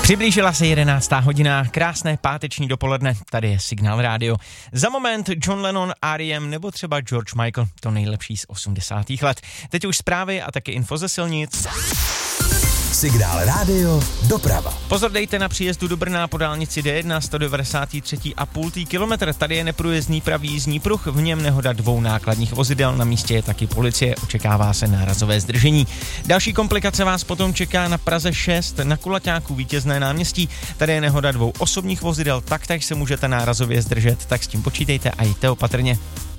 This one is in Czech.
Přiblížila se 11. hodina, krásné páteční dopoledne, tady je Signál Radio. Za moment John Lennon, R.E.M. nebo třeba George Michael, to nejlepší z 80. let. Teď už zprávy a taky info ze silnic. Signál Radio doprava. Pozor dejte na příjezdu do Brna po dálnici D1 193,5 kilometr. Tady je neprůjezdný pravý jízdní pruh, v něm nehoda 2 nákladních vozidel, na místě je taky policie, očekává se nárazové zdržení. Další komplikace vás potom čeká na Praze 6 na Kulaťáku Vítězné náměstí. Tady je nehoda 2 osobních vozidel, taktéž se můžete nárazově zdržet, tak s tím počítejte a jděte opatrně.